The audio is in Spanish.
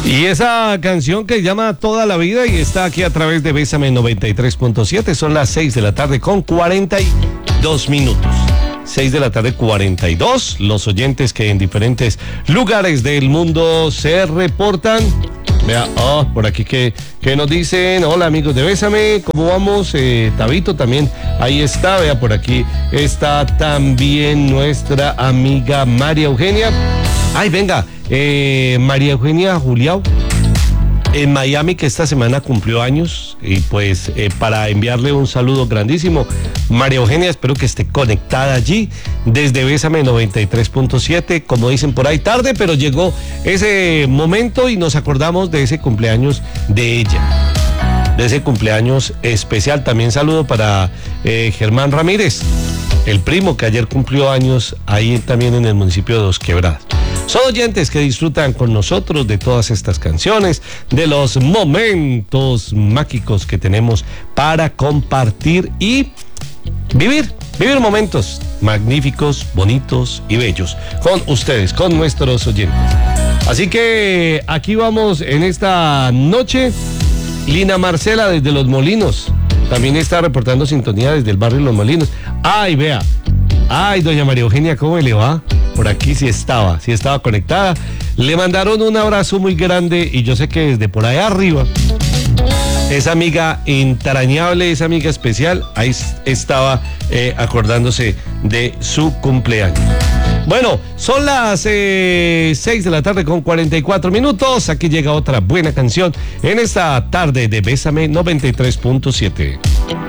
Y esa canción que llama Toda la Vida y está aquí a través de Bésame 93.7. Son las 6 de la tarde con 42 minutos. 6 de la tarde 42. Los oyentes que en diferentes lugares del mundo se reportan. Vea, por aquí que nos dicen, hola amigos de Bésame, ¿cómo vamos? Tabito también, ahí está, vea, por aquí está también nuestra amiga María Eugenia. Ay, venga, María Eugenia Juliao, en Miami, que esta semana cumplió años, y pues para enviarle un saludo grandísimo. María Eugenia, espero que esté conectada allí desde Bésame 93.7, como dicen por ahí, tarde, pero llegó ese momento y nos acordamos de ese cumpleaños de ella, de ese cumpleaños especial. También saludo para Germán Ramírez, el primo que ayer cumplió años ahí también en el municipio de Dos Quebradas. Son oyentes que disfrutan con nosotros de todas estas canciones, de los momentos mágicos que tenemos para compartir y vivir momentos magníficos, bonitos y bellos con ustedes, con nuestros oyentes. Así que aquí vamos en esta noche. Lina Marcela desde Los Molinos también está reportando sintonía desde el barrio Los Molinos. Ay, vea. Ay, doña María Eugenia, ¿cómo le va? Por aquí sí estaba conectada. Le mandaron un abrazo muy grande y yo sé que desde por allá arriba, esa amiga entrañable, esa amiga especial, ahí estaba acordándose de su cumpleaños. Bueno, son las 6 de la tarde con 44 minutos. Aquí llega otra buena canción en esta tarde de Bésame 93.7.